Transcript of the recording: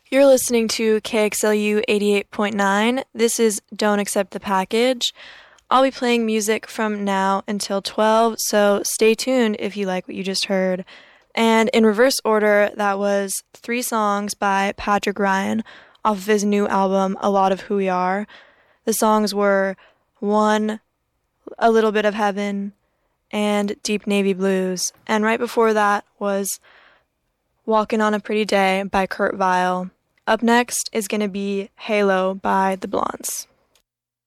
You're listening to KXLU 88.9. This is Don't Accept the Package. I'll be playing music from now until 12, so stay tuned if you like what you just heard. And in reverse order, that was 3 songs by Patrick Ryan off of his new album, A Lot of Who We Are. The songs were 1, A Little Bit of Heaven, and Deep Navy Blues. And right before that was Walkin' on a Pretty Day by Kurt Vile. Up next is going to be Halo by The Blondes.